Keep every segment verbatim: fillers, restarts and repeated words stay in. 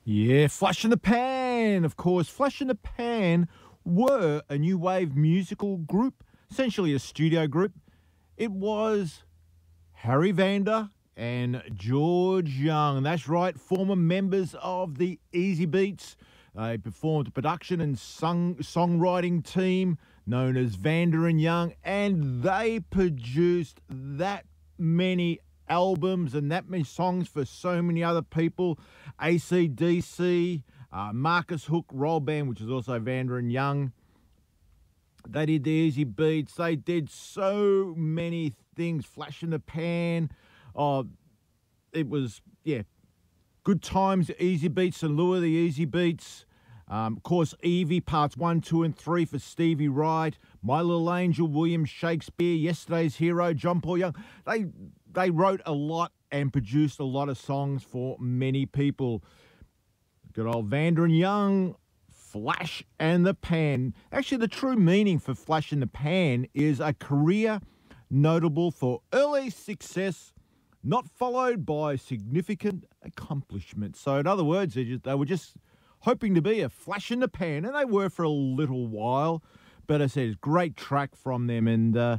Yeah, Flash in the Pan, of course. Flash in the Pan were a new wave musical group, essentially a studio group. It was Harry Vander and George Young. That's right, former members of the Easy Beats. They performed a production and sung, songwriting team known as Vander and Young, and they produced that many albums and that many songs for so many other people. A C D C, uh, Marcus Hook Roll Band, which is also Vander and Young. They did the Easy Beats. They did so many things. Flash in the Pan. Oh, it was, yeah, good times. Easy Beats and Lure, the Easy Beats. Um, of course, Evie, parts one, two, and three for Stevie Wright. My Little Angel, William Shakespeare. Yesterday's Hero, John Paul Young. They they wrote a lot and produced a lot of songs for many people. Good old Vander and Young, Flash and the Pan. Actually, the true meaning for Flash in the Pan is a career notable for early success, not followed by significant accomplishment. So, in other words, they, just, they were just hoping to be a flash in the pan, and they were for a little while. But as I said, it's a great track from them, and uh,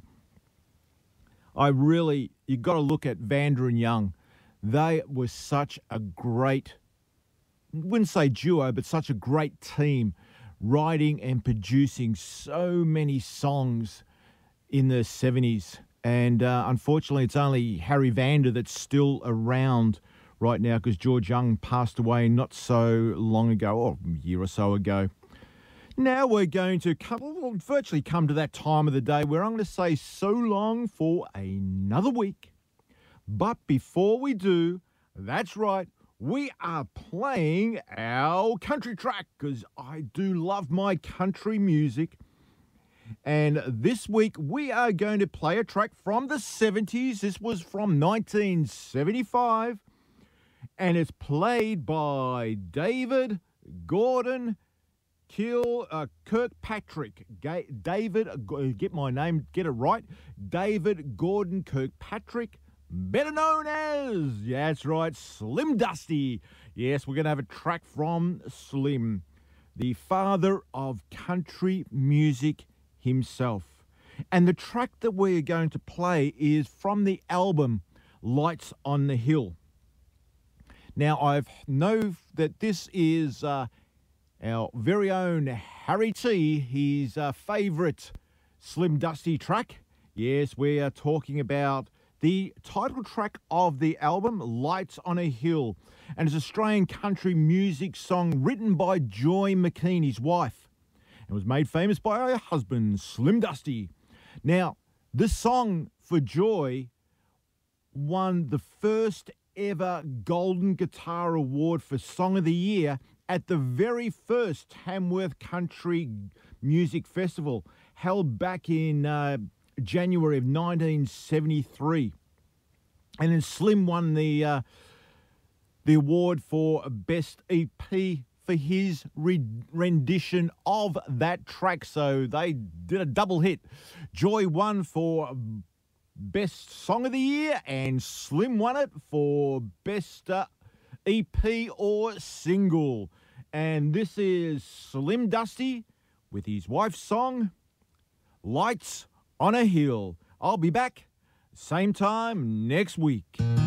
I really, you've got to look at Vander and Young. They were such a great, I wouldn't say duo, but such a great team, writing and producing so many songs in the seventies. And uh, unfortunately, it's only Harry Vander that's still around right now because George Young passed away not so long ago, or a year or so ago. Now we're going to come, well, virtually come to that time of the day where I'm going to say so long for another week. But before we do, that's right, we are playing our country track because I do love my country music. And this week we are going to play a track from the seventies. This was from nineteen seventy-five. And it's played by David Gordon Kill uh, Kirkpatrick. Ga- David, uh, get my name, get it right. David Gordon Kirkpatrick, better known as, yeah, that's right, Slim Dusty. Yes, we're going to have a track from Slim, the father of country music himself. And the track that we're going to play is from the album Lights on the Hill. Now, I know that this is uh, our very own Harry T, his uh, favourite Slim Dusty track. Yes, we are talking about the title track of the album, Lights on a Hill. And it's an Australian country music song written by Joy McKean, his wife, and was made famous by her husband, Slim Dusty. Now, this song for Joy won the first ever Golden Guitar Award for Song of the Year at the very first Tamworth Country Music Festival, held back in uh, January of nineteen seventy-three. And then Slim won the uh, the award for Best E P for his re- rendition of that track. So they did a double hit. Joy won for Best Song of the Year, and Slim won it for Best uh, E P or Single. And this is Slim Dusty with his wife's song, Lights on a Hill. I'll be back same time next week.